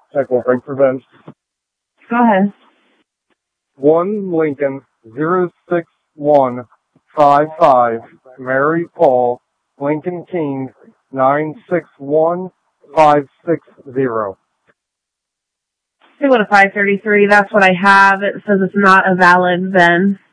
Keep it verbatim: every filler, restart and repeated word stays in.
Check will ring for Ben. Go ahead. One Lincoln zero six one five five Mary Paul Lincoln King nine six one five six zero. They go to five thirty-three. That's what I have. It says it's not a valid V I N.